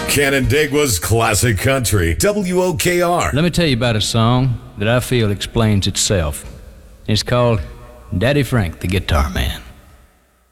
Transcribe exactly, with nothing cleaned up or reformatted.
Canandaigua's classic country, W O K R. Let me tell you about a song that I feel explains itself. It's called Daddy Frank, the Guitar Man.